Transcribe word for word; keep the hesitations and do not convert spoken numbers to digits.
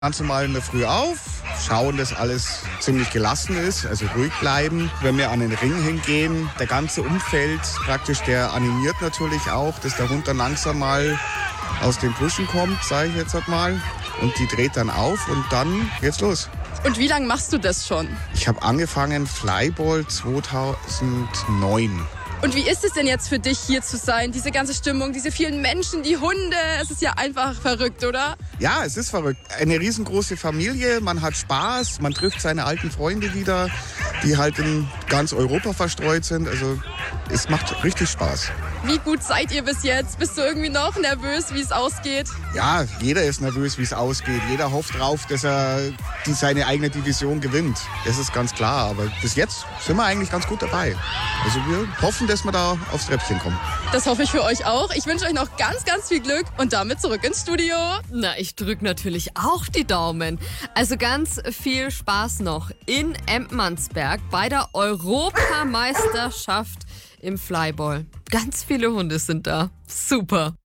Ganz normal in der Früh auf, schauen, dass alles ziemlich gelassen ist, also ruhig bleiben. Wenn wir an den Ring hingehen, der ganze Umfeld praktisch, der animiert natürlich auch, dass der Hund dann langsam mal aus den Buschen kommt, sage ich jetzt mal. Und die dreht dann auf und dann geht's los. Und wie lange machst du das schon? Ich habe angefangen Flyball zweitausendneun. Und wie ist es denn jetzt für dich, hier zu sein? Diese ganze Stimmung, diese vielen Menschen, die Hunde. Es ist ja einfach verrückt, oder? Ja, es ist verrückt. Eine riesengroße Familie, man hat Spaß, man trifft seine alten Freunde wieder, die halt in ganz Europa verstreut sind. Also es macht richtig Spaß. Wie gut seid ihr bis jetzt? Bist du irgendwie noch nervös, wie es ausgeht? Ja, jeder ist nervös, wie es ausgeht. Jeder hofft drauf, dass er die, seine eigene Division gewinnt. Das ist ganz klar. Aber bis jetzt sind wir eigentlich ganz gut dabei. Also wir hoffen, dass wir da aufs Treppchen kommen. Das hoffe ich für euch auch. Ich wünsche euch noch ganz, ganz viel Glück und damit zurück ins Studio. Na, ich drücke natürlich auch die Daumen. Also ganz viel Spaß noch in Embmansberg bei der Europameisterschaft im Flyball. Ganz viele Hunde sind da. Super.